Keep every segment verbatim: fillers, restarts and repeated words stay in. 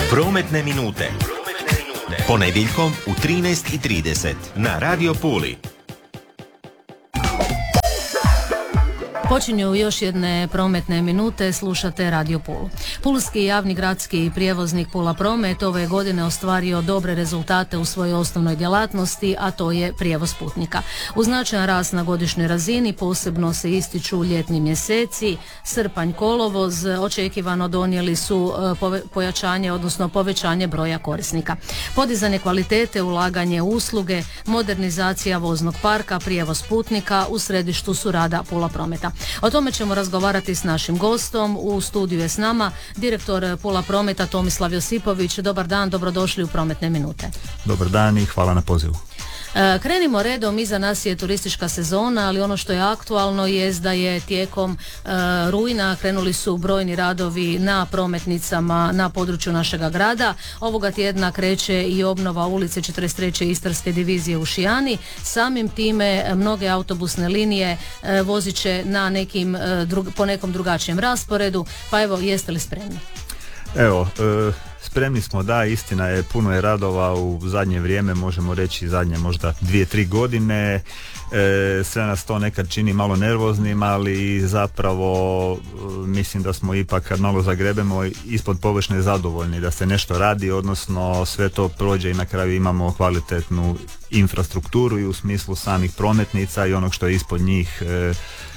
Prometne minute. Ponedjeljkom u trinaest i trideset na Radio Puli. Počinju još jedne prometne minute, slušate Radio Pulu. Pulski javni gradski prijevoznik Pula Promet ove godine ostvario dobre rezultate u svojoj osnovnoj djelatnosti, a to je prijevoz putnika. Uz značajan rast na godišnjoj razini posebno se ističu ljetni mjeseci, srpanj, kolovoz, očekivano donijeli su pojačanje, odnosno povećanje broja korisnika. Podizanje kvalitete, ulaganje u usluge, modernizacija voznog parka, prijevoz putnika u središtu su rada Pula Prometa. O tome ćemo razgovarati s našim gostom. U studiju je s nama direktor Pula Prometa Tomislav Josipović. Dobar dan, dobrodošli u Prometne minute. Dobar dan i hvala na pozivu. Krenimo redom, iza nas je turistička sezona, ali ono što je aktualno jest da je tijekom e, rujna krenuli su brojni radovi na prometnicama na području našega grada. Ovoga tjedna kreće i obnova ulice četrdeset treće Istarske divizije u Šijani. Samim time mnoge autobusne linije e, vozit će na nekim, e, drug, po nekom drugačijem rasporedu, pa evo, jeste li spremni? Evo, e... Spremni smo, da, istina je, puno je radova u zadnje vrijeme, možemo reći zadnje možda dvije, tri godine. E, sve nas to nekad čini malo nervoznim, ali zapravo e, mislim da smo ipak kad malo zagrebemo ispod površine zadovoljni da se nešto radi, odnosno sve to prođe i na kraju imamo kvalitetnu infrastrukturu i u smislu samih prometnica i onog što je ispod njih, e,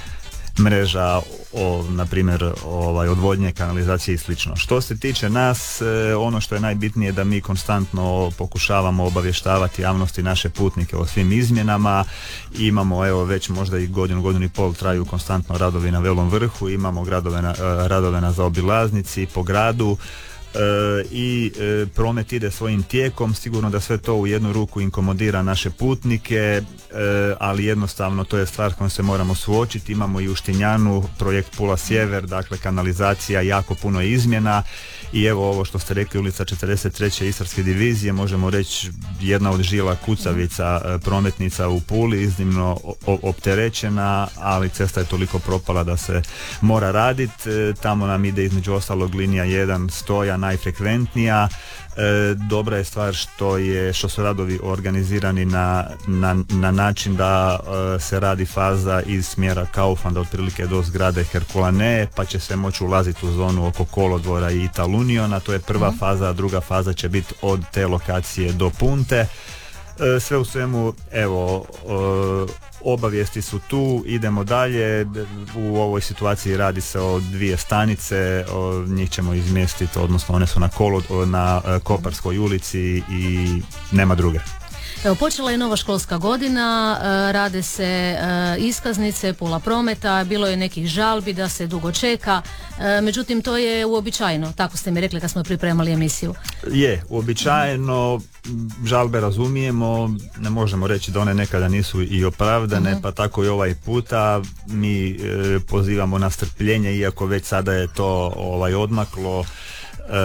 mreža, o, na primjer ovaj, odvodnje, kanalizacije i slično. Što se tiče nas, e, ono što je najbitnije da mi konstantno pokušavamo obavještavati javnosti, naše putnike o svim izmjenama. Imamo, evo, već možda i godinu, godinu i pol traju konstantno radovi na Velom vrhu, imamo radove na, radove na zaobilaznici po gradu. E, i e, promet ide svojim tijekom, sigurno da sve to u jednu ruku inkomodira naše putnike, e, ali jednostavno to je stvar kojom se moramo suočiti. Imamo i u Štinjanu projekt Pula Sjever, dakle kanalizacija, jako puno izmjena i evo ovo što ste rekli, ulica četrdeset treće Istarske divizije, možemo reći jedna od žila kucavica e, prometnica u Puli, iznimno o, opterećena, ali cesta je toliko propala da se mora raditi. E, tamo nam ide između ostalog linija jedan stoja, najfrekventnija. E, dobra je stvar što je što su radovi organizirani na, na, na način da e, se radi faza iz smjera Kauflanda otprilike do zgrade Herkulane, pa će se moći ulaziti u zonu oko kolodvora i Italuniona. To je prva mm. faza, a druga faza će biti od te lokacije do Punte. E, sve u svemu, evo, e, obavijesti su tu, idemo dalje. U ovoj situaciji radi se o dvije stanice, o, njih ćemo izmjestiti, odnosno one su na, kolo, na Koparskoj ulici i nema druge. Evo, počela je nova školska godina, rade se iskaznice Pula Prometa, bilo je nekih žalbi da se dugo čeka, međutim to je uobičajeno, tako ste mi rekli kad smo pripremali emisiju. Je, uobičajeno, žalbe razumijemo, ne možemo reći da one nekada nisu i opravdane, uh-huh. pa tako i ovaj puta mi e, pozivamo na strpljenje, iako već sada je to ovaj odmaklo. E,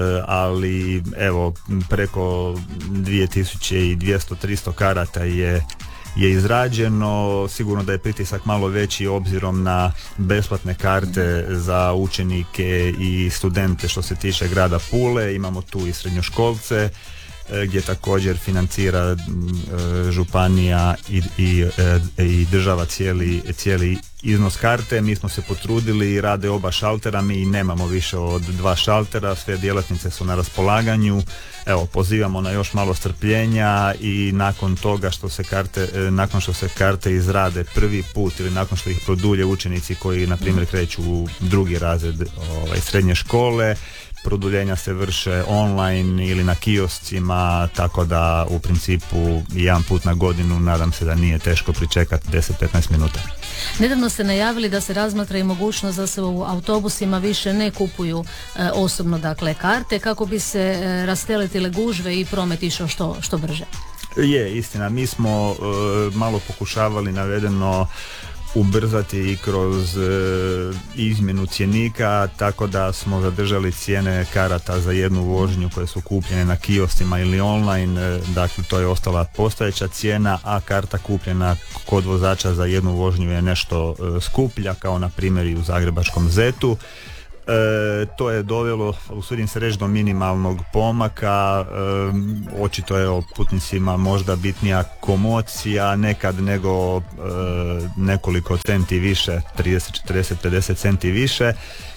ali evo preko dvije tisuće dvjesto do tristo karata je je izrađeno. Sigurno da je pritisak malo veći obzirom na besplatne karte za učenike i studente što se tiče grada Pule. Imamo tu i srednjoškolce gdje također financira e, županija i, i, e, i država cijeli, cijeli iznos karte. Mi smo se potrudili i rade oba šaltera, mi nemamo više od dva šaltera, sve djelatnice su na raspolaganju. Evo, pozivamo na još malo strpljenja i nakon toga što se karte, nakon što se karte izrade prvi put ili nakon što ih produlje učenici koji na primjer kreću u drugi razred ovaj, srednje škole, produljenja se vrše online ili na kioscima, tako da u principu jedan put na godinu nadam se da nije teško pričekati deset do petnaest minuta. Nedavno ste najavili da se razmatra i mogućnost da se u autobusima više ne kupuju e, osobno dakle karte kako bi se e, rasteretile gužve i promet išao što, što brže. Je, istina, mi smo e, malo pokušavali navedeno ubrzati i kroz e, izmjenu cjenika, tako da smo zadržali cijene karata za jednu vožnju koje su kupljene na kioscima ili online, e, dakle to je ostala postojeća cijena, a karta kupljena kod vozača za jednu vožnju je nešto e, skuplja, kao na primjer i u zagrebačkom Zetu. E, to je dovelo, usudim se reći, do minimalnog pomaka. E, očito je o putnicima možda bitnija komocija nekad nego e, nekoliko centi više, trideset, četrdeset, pedeset centi više.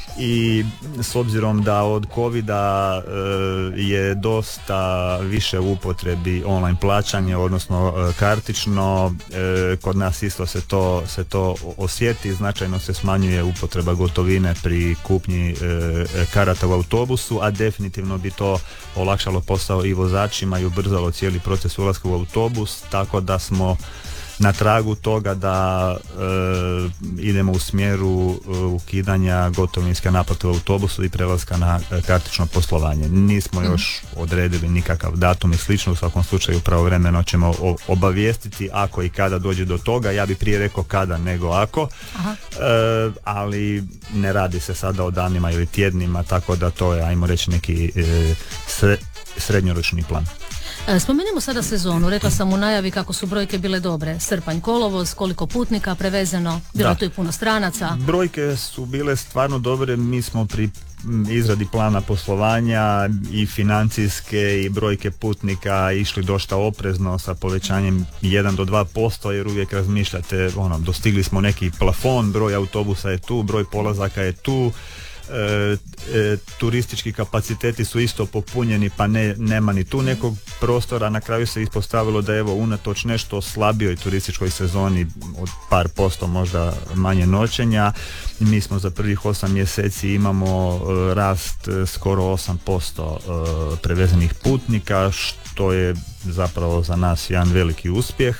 I s obzirom da od covida e, je dosta više u upotrebi online plaćanje, odnosno e, kartično, e, kod nas isto se to, se to osjeti, značajno se smanjuje upotreba gotovine pri kupnji e, karata u autobusu, a definitivno bi to olakšalo posao i vozačima i ubrzalo cijeli proces ulaska u autobus, tako da smo na tragu toga da e, idemo u smjeru e, ukidanja gotovinske naplate u autobusu i prelaska na e, kartično poslovanje. Nismo mm. još odredili nikakav datum i slično, u svakom slučaju pravovremeno ćemo o, obavijestiti ako i kada dođe do toga. Ja bih prije rekao kada nego ako, e, ali ne radi se sada o danima ili tjednima, tako da to je, ajmo reći, neki e, sre, srednjoročni plan. Spomenimo sada sezonu. Rekla sam u najavi kako su brojke bile dobre. Srpanj, kolovoz, koliko putnika prevezeno, bilo da. Tu i puno stranaca. Brojke su bile stvarno dobre. Mi smo pri izradi plana poslovanja i financijske i brojke putnika išli dosta oprezno sa povećanjem jedan do dva posto, jer uvijek razmišljate, ono, dostigli smo neki plafon, broj autobusa je tu, broj polazaka je tu. E, e, turistički kapaciteti su isto popunjeni, pa ne, nema ni tu nekog prostora. Na kraju se ispostavilo da evo, unatoč nešto slabijoj turističkoj sezoni od par posto možda manje noćenja, mi smo za prvih osam mjeseci imamo e, rast e, skoro osam posto e, prevezenih putnika, što je zapravo za nas jedan veliki uspjeh.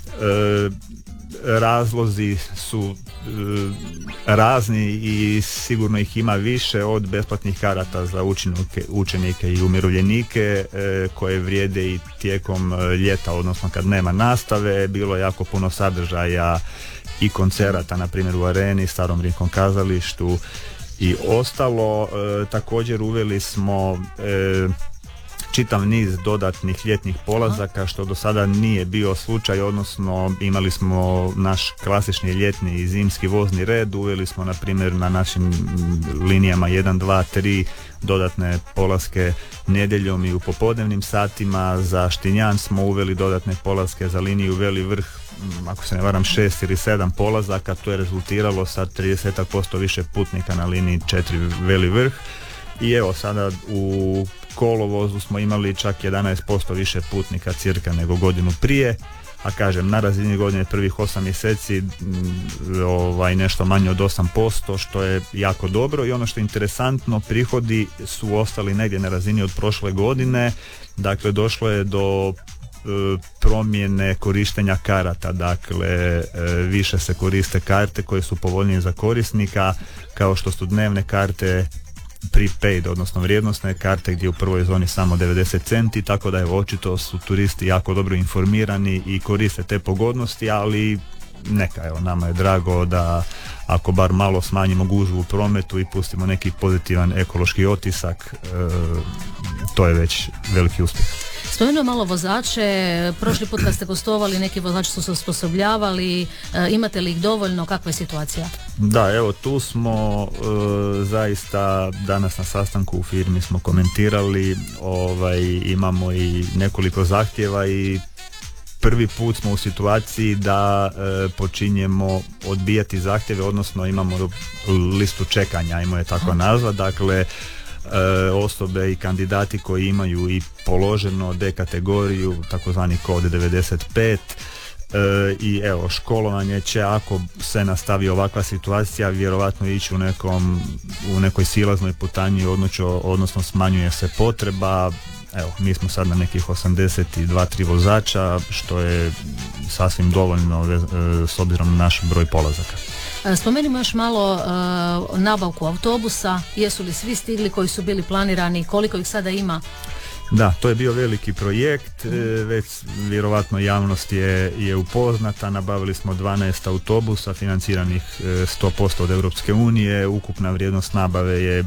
E, razlozi su e, razni i sigurno ih ima više, od besplatnih karata za učenike, učenike i umirovljenike e, koje vrijede i tijekom e, ljeta, odnosno kad nema nastave. Bilo je jako puno sadržaja i koncerata, na primjer u Areni, Starom rimskom kazalištu i ostalo. E, također uveli smo e, čitav niz dodatnih ljetnih polazaka, što do sada nije bio slučaj, odnosno imali smo naš klasični ljetni i zimski vozni red. Uveli smo, na primjer, na našim linijama jedan, dva, tri dodatne polaske nedjeljom i u popodnevnim satima. Za Štinjan smo uveli dodatne polaske, za liniju Veli Vrh, ako se ne varam, šest ili sedam polazaka. To je rezultiralo sa trideset posto više putnika na liniji četiri Veli Vrh. I evo, sada u kolovozu smo imali čak jedanaest posto više putnika cirka nego godinu prije, a kažem, na razini godine prvih osam mjeseci ovaj, nešto manje od osam posto, što je jako dobro. I ono što je interesantno, prihodi su ostali negdje na razini od prošle godine. Dakle, došlo je do promjene korištenja karata, dakle više se koriste karte koje su povoljnije za korisnika, kao što su dnevne karte, prepaid, odnosno vrijednosne karte, gdje u prvoj zoni samo devedeset centi, tako da je očito su turisti jako dobro informirani i koriste te pogodnosti, ali neka, evo, nama je drago da ako bar malo smanjimo gužvu u prometu i pustimo neki pozitivan ekološki otisak, e, to je već veliki uspjeh. Spomenuo malo vozače, prošli put kad ste gostovali, neki vozači su se osposobljavali, e, imate li ih dovoljno, kakva je situacija? Da, evo, tu smo e, zaista danas na sastanku u firmi smo komentirali, ovaj, imamo i nekoliko zahtjeva i prvi put smo u situaciji da e, počinjemo odbijati zahtjeve, odnosno imamo listu čekanja, ajmo je tako nazvat, dakle E, osobe i kandidati koji imaju i položeno D kategoriju, takozvani kod devedeset pet, e, i evo, školovanje će, ako se nastavi ovakva situacija, vjerovatno ići u nekom u nekoj silaznoj putanji, odnosno, odnosno smanjuje se potreba. Evo, mi smo sad na nekih osamdeset dva tri vozača, što je sasvim dovoljno e, s obzirom na naš broj polazaka. Spomenimo još malo uh, nabavku autobusa. Jesu li svi stigli koji su bili planirani? Koliko ih sada ima? Da, to je bio veliki projekt, e, već vjerovatno javnost je, je upoznata. Nabavili smo dvanaest autobusa financiranih e, sto posto od Europske unije. Ukupna vrijednost nabave je e,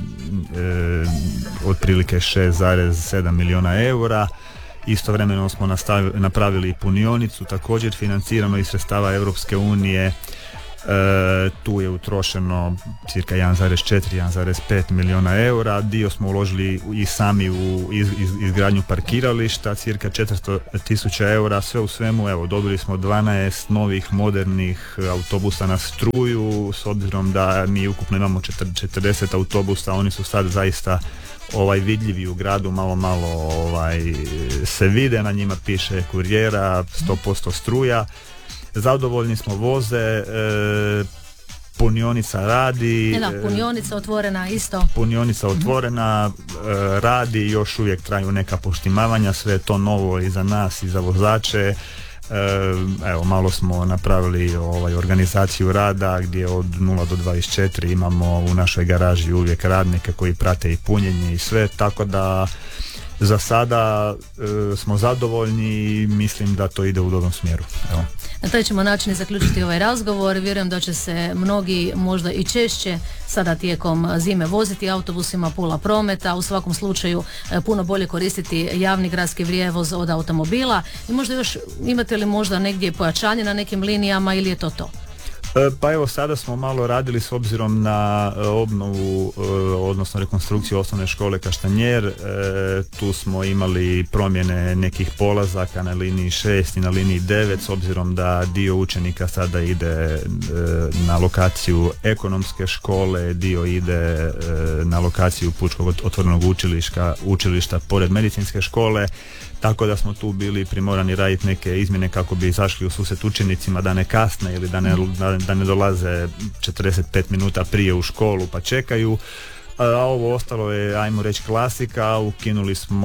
otprilike šest zarez sedam milijuna eura. Istovremeno smo nastavi, napravili punionicu, također financirano iz sredstava Europske unije. E, tu je utrošeno cirka jedan zarez četiri do jedan zarez pet milijuna eura, dio smo uložili i sami u iz, iz, izgradnju parkirališta, cirka četiristo tisuća eura, sve u svemu, evo, dobili smo dvanaest novih modernih autobusa na struju, s obzirom da mi ukupno imamo četrdeset autobusa, oni su sad zaista ovaj vidljivi u gradu, malo malo ovaj se vide, na njima piše kurijera, sto posto struja. Zadovoljni smo, voze, e, punionica radi. Da, punionica otvorena isto. Punionica otvorena, e, radi, još uvijek traju neka poštimavanja, sve je to novo i za nas i za vozače. Evo, malo smo napravili ovaj, organizaciju rada gdje od nula do dvadeset četiri imamo u našoj garaži uvijek radnike koji prate i punjenje i sve, tako da za sada e, smo zadovoljni i mislim da to ide u dobrom smjeru. Evo. Na taj ćemo način zaključiti ovaj razgovor. Vjerujem da će se mnogi možda i češće sada tijekom zime voziti autobusima Pula Prometa, u svakom slučaju puno bolje koristiti javni gradski prijevoz od automobila. I možda još imate li možda negdje pojačanje na nekim linijama ili je to to? Pa evo, sada smo malo radili s obzirom na obnovu, odnosno rekonstrukciju osnovne škole Kaštanjer. Tu smo imali promjene nekih polazaka na liniji šest i na liniji devet, s obzirom da dio učenika sada ide na lokaciju ekonomske škole, dio ide na lokaciju Pučkog otvorenog učilišta, učilišta pored medicinske škole. Tako da smo tu bili primorani raditi neke izmjene kako bi izašli u susret učenicima da ne kasne ili da ne, da ne dolaze četrdeset pet minuta prije u školu pa čekaju. A ovo ostalo je, ajmo reći, klasika. Ukinuli smo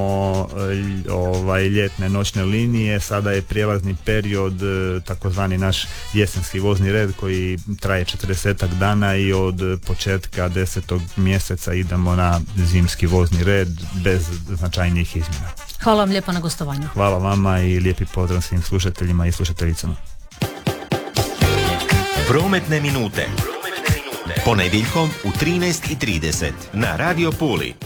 ovaj, ljetne noćne linije, sada je prijelazni period, takozvani naš jesenski vozni red koji traje četrdesetak dana i od početka desetog mjeseca idemo na zimski vozni red bez značajnijih izmjena. Hvala vam lijepo na gostovanju. Hvala vama i lijepi pozdrav svim slušateljima i slušateljicama. Prometne minute. Ponedjeljkom u trinaest i trideset na Radio Puli.